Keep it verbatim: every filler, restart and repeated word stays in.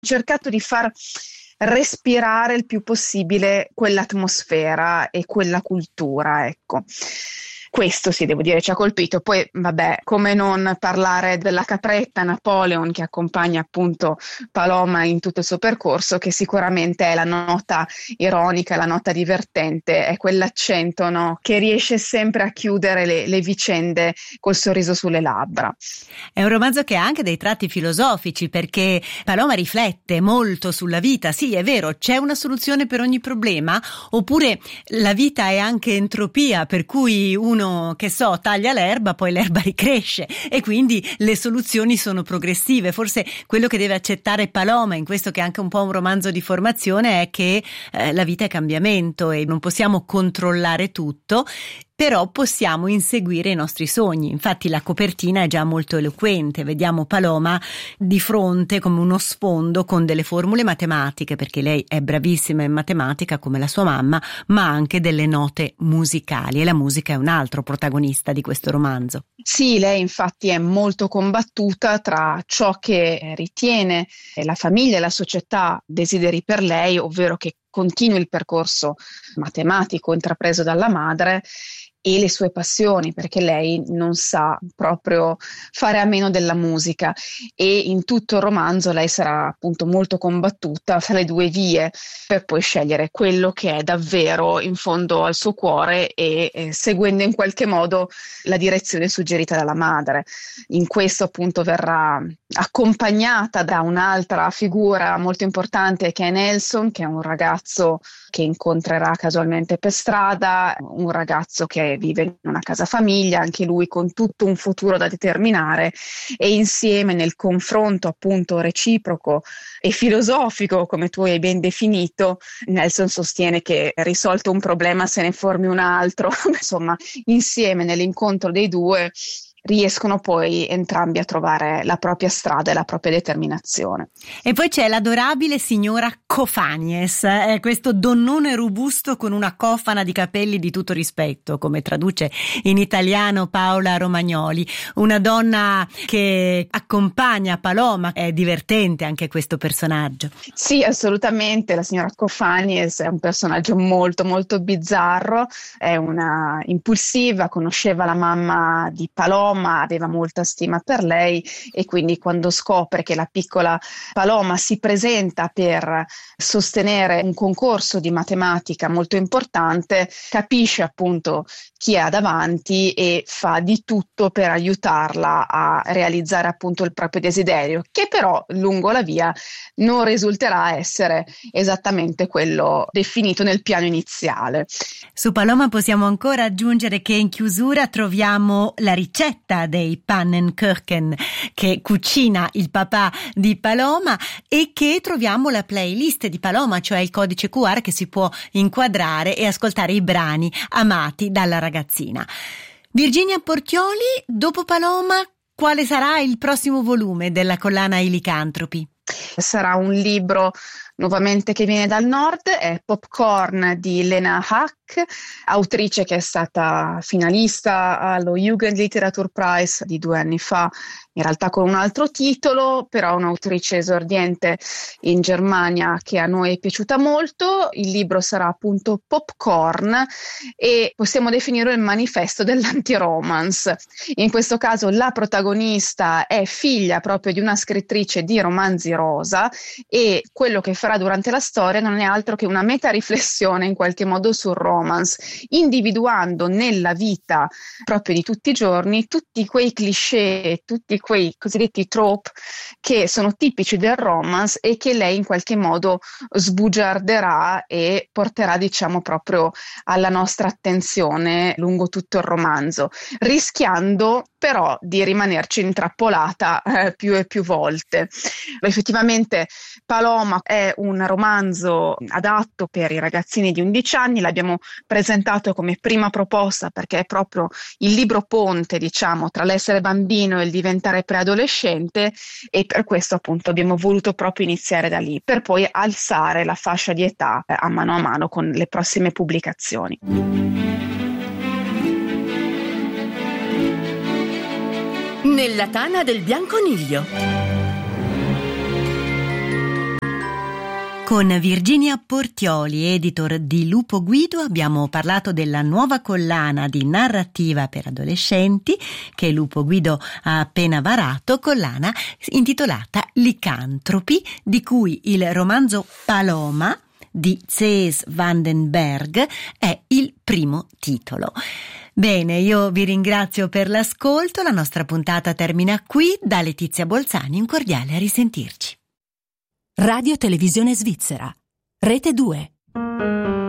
cercato di far respirare il più possibile quell'atmosfera e quella cultura, ecco. Questo sì, devo dire, ci ha colpito. Poi, vabbè, come non parlare della capretta Napoleon che accompagna appunto Paloma in tutto il suo percorso, che sicuramente è la nota ironica, la nota divertente, è quell'accento, no, che riesce sempre a chiudere le, le vicende col sorriso sulle labbra. È un romanzo che ha anche dei tratti filosofici, perché Paloma riflette molto sulla vita. Sì, è vero, c'è una soluzione per ogni problema, oppure la vita è anche entropia, per cui uno che so taglia l'erba, poi l'erba ricresce e quindi le soluzioni sono progressive. Forse quello che deve accettare Paloma, in questo che è anche un po' un romanzo di formazione, è che eh, la vita è cambiamento e non possiamo controllare tutto, però possiamo inseguire i nostri sogni. Infatti la copertina è già molto eloquente, vediamo Paloma di fronte come uno sfondo con delle formule matematiche, perché lei è bravissima in matematica come la sua mamma, ma anche delle note musicali, e la musica è un altro protagonista di questo romanzo. Sì, lei infatti è molto combattuta tra ciò che ritiene la famiglia e la società desideri per lei, ovvero che continui il percorso matematico intrapreso dalla madre, e le sue passioni, perché lei non sa proprio fare a meno della musica, e in tutto il romanzo lei sarà appunto molto combattuta fra le due vie per poi scegliere quello che è davvero in fondo al suo cuore e eh, seguendo in qualche modo la direzione suggerita dalla madre. In questo appunto verrà accompagnata da un'altra figura molto importante che è Nelson, che è un ragazzo che incontrerà casualmente per strada, un ragazzo che vive in una casa famiglia, anche lui con tutto un futuro da determinare, e insieme nel confronto appunto reciproco e filosofico, come tu hai ben definito, Nelson sostiene che risolto un problema se ne formi un altro, insomma insieme nell'incontro dei due riescono poi entrambi a trovare la propria strada e la propria determinazione. E poi c'è l'adorabile signora Cofanies, è questo donnone robusto con una cofana di capelli di tutto rispetto, come traduce in italiano Paola Romagnoli, una donna che accompagna Paloma. È divertente anche questo personaggio. Sì, assolutamente, la signora Cofanies è un personaggio molto molto bizzarro, è una impulsiva, conosceva la mamma di Paloma, aveva molta stima per lei, e quindi quando scopre che la piccola Paloma si presenta per sostenere un concorso di matematica molto importante, capisce appunto chi ha davanti e fa di tutto per aiutarla a realizzare appunto il proprio desiderio, che però lungo la via non risulterà essere esattamente quello definito nel piano iniziale. Su Paloma possiamo ancora aggiungere che in chiusura troviamo la ricetta dei Pannenkoeken che cucina il papà di Paloma, e che troviamo la playlist di Paloma, cioè il codice Q R che si può inquadrare e ascoltare i brani amati dalla ragazzina. Virginia Portioli, dopo Paloma, quale sarà il prossimo volume della collana I Licantropi? Sarà un libro nuovamente che viene dal nord, è Popcorn di Lena Hack, autrice che è stata finalista allo Jugendliteraturpreis di due anni fa, in realtà con un altro titolo, però un'autrice esordiente in Germania che a noi è piaciuta molto. Il libro sarà appunto Popcorn e possiamo definire il manifesto dell'anti-romance. In questo caso la protagonista è figlia proprio di una scrittrice di romanzi rosa, e quello che farà durante la storia non è altro che una meta-riflessione in qualche modo sul romance, individuando nella vita proprio di tutti i giorni tutti quei cliché, tutti quei cosiddetti trope che sono tipici del romance e che lei in qualche modo sbugiarderà e porterà, diciamo, proprio alla nostra attenzione lungo tutto il romanzo, rischiando però di rimanerci intrappolata eh, più e più volte. Effettivamente Paloma è un romanzo adatto per i ragazzini di undici anni, l'abbiamo presentato come prima proposta perché è proprio il libro ponte, diciamo, tra l'essere bambino e il diventare preadolescente, e per questo appunto abbiamo voluto proprio iniziare da lì, per poi alzare la fascia di età eh, a mano a mano con le prossime pubblicazioni. Nella tana del bianconiglio. Con Virginia Portioli, editor di Lupo Guido, abbiamo parlato della nuova collana di narrativa per adolescenti che Lupo Guido ha appena varato, collana intitolata Licantropi, di cui il romanzo Paloma di Cees van den Berg è il primo titolo. Bene, io vi ringrazio per l'ascolto, la nostra puntata termina qui. Da Letizia Bolzani un cordiale a risentirci. Radio Televisione Svizzera, Rete due.